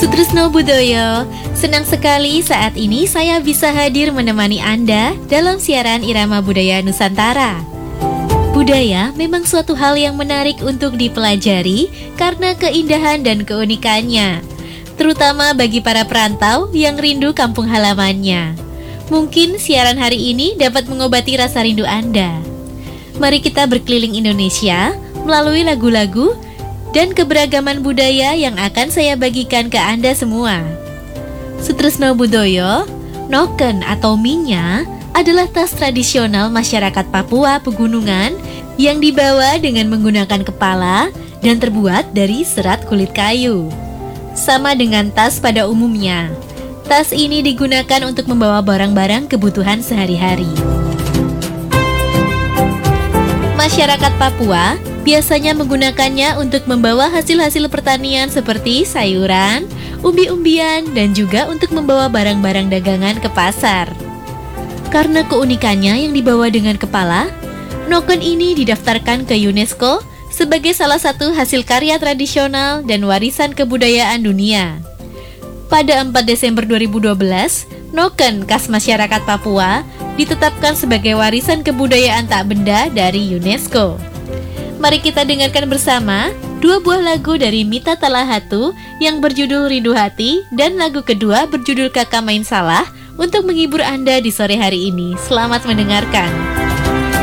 Sutrisno Budoyo, senang sekali saat ini saya bisa hadir menemani Anda dalam siaran Irama Budaya Nusantara. Budaya memang suatu hal yang menarik untuk dipelajari karena keindahan dan keunikannya, terutama bagi para perantau yang rindu kampung halamannya. Mungkin siaran hari ini dapat mengobati rasa rindu Anda. Mari kita berkeliling Indonesia melalui lagu-lagu dan keberagaman budaya yang akan saya bagikan ke Anda semua. Sutrisno Budoyo, noken atau minya adalah tas tradisional masyarakat Papua Pegunungan yang dibawa dengan menggunakan kepala dan terbuat dari serat kulit kayu. Sama dengan tas pada umumnya, tas ini digunakan untuk membawa barang-barang kebutuhan sehari-hari. Masyarakat Papua biasanya menggunakannya untuk membawa hasil-hasil pertanian seperti sayuran, umbi-umbian, dan juga untuk membawa barang-barang dagangan ke pasar. Karena keunikannya yang dibawa dengan kepala, noken ini didaftarkan ke UNESCO sebagai salah satu hasil karya tradisional dan warisan kebudayaan dunia. Pada 4 Desember 2012, noken khas masyarakat Papua ditetapkan sebagai warisan kebudayaan tak benda dari UNESCO. Mari kita dengarkan bersama dua buah lagu dari Mita Talahatu yang berjudul Rindu Hati dan lagu kedua berjudul Kakak Main Salah untuk menghibur Anda di sore hari ini. Selamat mendengarkan.